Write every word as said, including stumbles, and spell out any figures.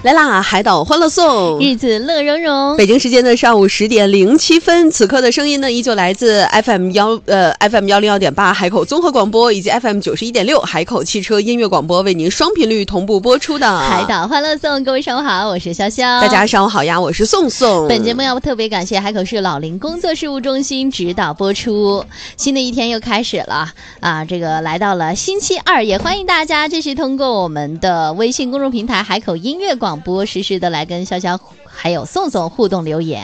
来啦，海岛欢乐颂， 日子乐融融。 北京时间的上午十点零七分，此刻的声音呢，依旧来自 F M 幺呃 F M 幺零幺点八海口综合广播以及 F M 九十一点六海口汽车音乐广播，为您双频率同步播出的海岛欢乐颂。各位上午好，我是潇潇。 大家上午好呀，我是宋宋。 本节目要特别感谢海口市老龄工作事务中心指导播出。新的一天又开始了啊，这个来到了星期二，也欢迎大家这是通过我们的微信公众平台海口音乐广播实时的来跟潇潇还有宋宋互动留言。